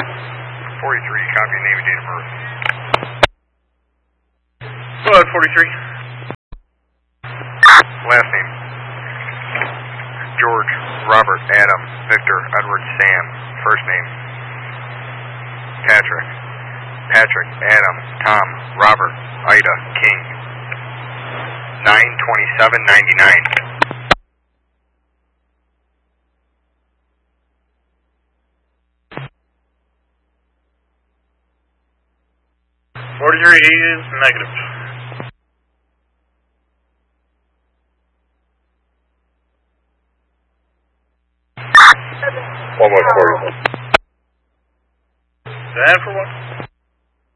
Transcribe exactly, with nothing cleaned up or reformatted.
forty-three, copy, name and date of birth. Go ahead, forty-three. Last name. George, Robert, Adam, Victor, Edward, Sam. First name. Patrick. Patrick, Adam, Tom, Robert, Ida, King. nine twenty-seven ninety-nine. forty-three is negative. Almost forty.